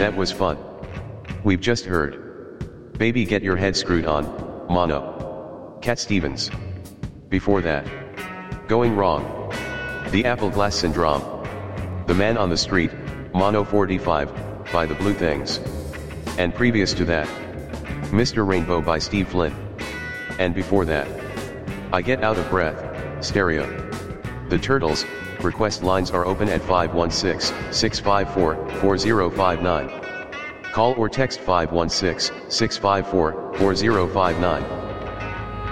That was fun. We've just heard Baby Get Your Head Screwed On, Mono. Cat Stevens. Before that, Going Wrong. The Apple Glass Syndrome. The Man on the Street, Mono 45, by the Blue Things. And previous to that, Mr. Rainbow by Steve Flynn. And before that, I Get Out of Breath, Stereo. The Turtles. Request lines are open at 516-654-4059. Call or text 516-654-4059.